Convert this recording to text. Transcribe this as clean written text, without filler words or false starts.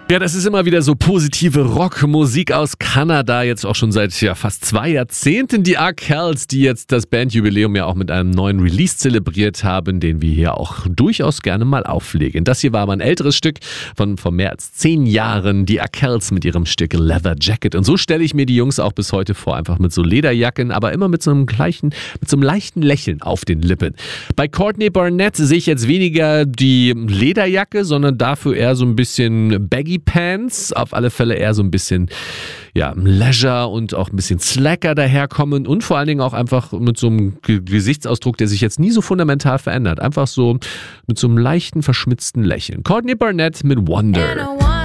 Ja, das ist immer wieder so positive Rockmusik aus Kanada, jetzt auch schon seit fast 2 Jahrzehnten. Die Arkells, die jetzt das Bandjubiläum ja auch mit einem neuen Release zelebriert haben, den wir hier auch durchaus gerne mal auflegen. Das hier war aber ein älteres Stück von vor mehr als 10 Jahren, die Arkells mit ihrem Stück Leather Jacket. Und so stelle ich mir die Jungs auch bis heute vor, einfach mit so Lederjacken, aber immer mit so einem leichten Lächeln auf den Lippen. Bei Courtney Barnett sehe ich jetzt weniger die Lederjacke, sondern dafür eher so ein bisschen Baggy Pants, auf alle Fälle eher so ein bisschen Leisure und auch ein bisschen slacker daherkommen und vor allen Dingen auch einfach mit so einem Gesichtsausdruck, der sich jetzt nie so fundamental verändert. Einfach so mit so einem leichten verschmitzten Lächeln. Courtney Barnett mit Wonder.